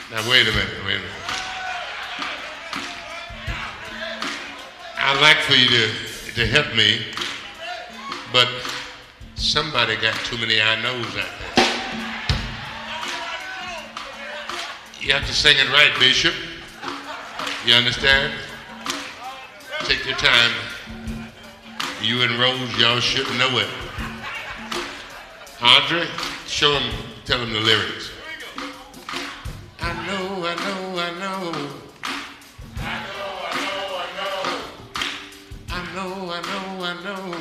Now wait a minute, wait a minute. I'd like for you to help me, but somebody got too many I knows out there. You have to sing it right, Bishop. You understand? Take your time. You and Rose, y'all should know it. Audrey, show them, tell them the lyrics. I know, I know, I know. I know, I know, I know. I know, I know, I know.